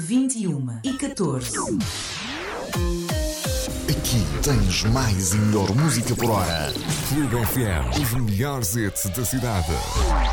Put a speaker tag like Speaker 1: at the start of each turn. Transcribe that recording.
Speaker 1: 21h14.
Speaker 2: Aqui tens mais e melhor música por hora.
Speaker 3: Clube FM, os melhores hits da cidade.